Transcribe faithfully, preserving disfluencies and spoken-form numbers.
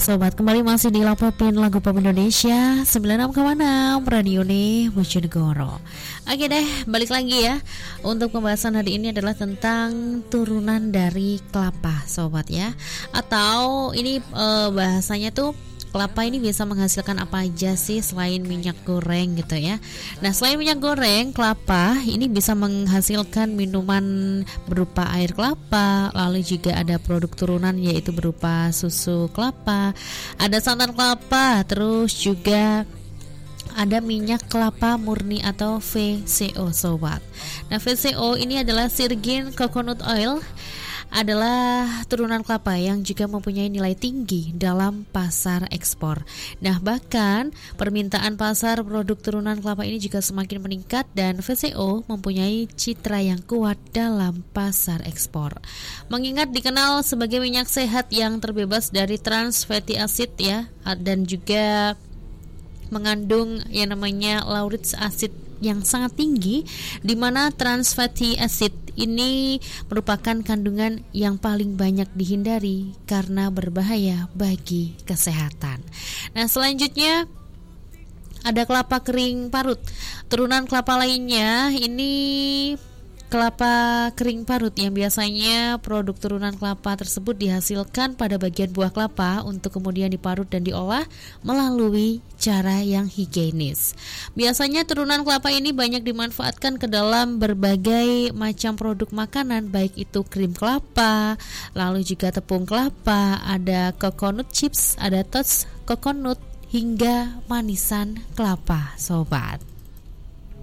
Sobat, kembali masih di Lapopin Lagu Pop Indonesia sembilan puluh enam koma enam Radio nih Bojonegoro. Oke deh, balik lagi ya. Untuk pembahasan hari ini adalah tentang turunan dari kelapa, Sobat ya. Atau ini e, bahasanya tuh kelapa ini bisa menghasilkan apa aja sih selain minyak goreng gitu ya. Nah, selain minyak goreng, kelapa ini bisa menghasilkan minuman berupa air kelapa, lalu juga ada produk turunan yaitu berupa susu kelapa, ada santan kelapa, terus juga ada minyak kelapa murni atau V C O, Sobat. Nah, V C O ini adalah Virgin Coconut Oil, adalah turunan kelapa yang juga mempunyai nilai tinggi dalam pasar ekspor. Nah, bahkan permintaan pasar produk turunan kelapa ini juga semakin meningkat dan V C O mempunyai citra yang kuat dalam pasar ekspor. Mengingat dikenal sebagai minyak sehat yang terbebas dari trans fatty acid ya, dan juga mengandung yang namanya lauric acid yang sangat tinggi, di mana trans fatty acid ini merupakan kandungan yang paling banyak dihindari karena berbahaya bagi kesehatan. Nah, selanjutnya ada kelapa kering parut. Turunan kelapa lainnya ini kelapa kering parut yang biasanya produk turunan kelapa tersebut dihasilkan pada bagian buah kelapa untuk kemudian diparut dan diolah melalui cara yang higienis. Biasanya turunan kelapa ini banyak dimanfaatkan ke dalam berbagai macam produk makanan, baik itu krim kelapa, lalu juga tepung kelapa, ada coconut chips, ada tots coconut, hingga manisan kelapa, Sobat.